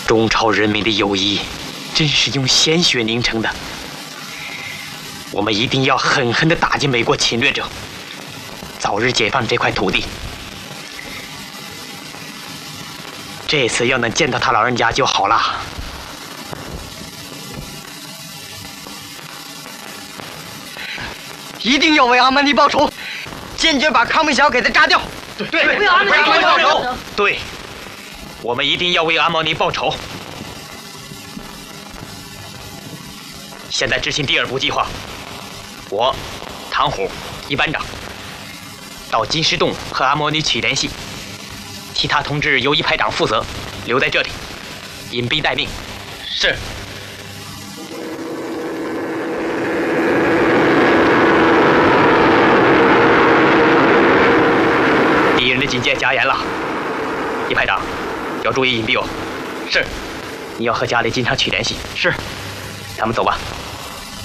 中朝人民的友谊，真是用鲜血凝成的。我们一定要狠狠地打击美国侵略者，早日解放这块土地。这次要能见到他老人家就好了。 一定要为阿曼尼报仇，坚决把康明桥给他炸掉。 对， 为阿曼尼报仇。 对，我们一定要为阿毛尼报仇。现在执行第2步计划，我唐虎一班长到金石洞和阿毛尼取联系，其他同志由一排长负责，留在这里隐蔽待命。 是。 敌人的警戒加严了，一排长要注意隐蔽哦。 是。 你要和家里经常取联系。 是。 咱们走吧。